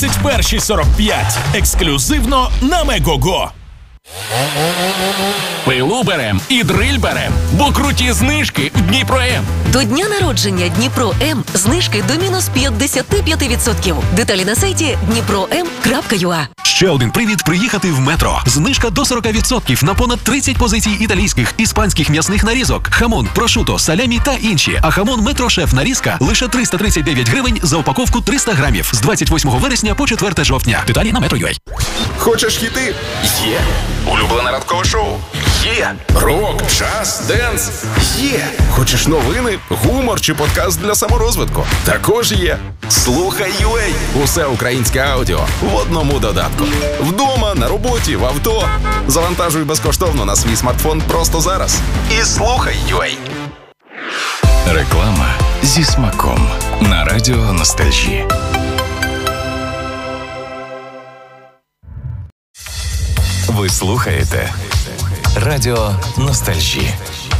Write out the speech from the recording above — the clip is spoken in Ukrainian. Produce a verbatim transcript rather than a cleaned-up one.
перші сорок п'ять. Ексклюзивно на Мегого. Пилу берем і дриль берем, бо круті знижки в Дніпро-М. До дня народження Дніпро-М знижки до мінус п'ятдесят п'ять відсотків. Деталі на сайті дніпро ем крапка ю а. Ще один привід приїхати в Метро. Знижка до сорок відсотків на понад тридцять позицій італійських, іспанських м'ясних нарізок, хамон, прошуто, салямі та інші. А хамон Метро Шеф нарізка лише триста тридцять дев'ять гривень за упаковку триста грамів з двадцять восьмого вересня по четверте жовтня. Деталі на метро крапка ю а. Хочеш хіти? Є. Улюблене ранкове шоу? Є. Рок, джаз, денс? Є. Хочеш новини, гумор чи подкаст для саморозвитку? Також є. Слухай ю а. Усе українське аудіо в одному додатку. Вдома, на роботі, в авто. Завантажуй безкоштовно на свій смартфон просто зараз. І слухай ю а. Реклама зі смаком на радіо Ностальжі. Ви слухаєте Радіо Ностальжі.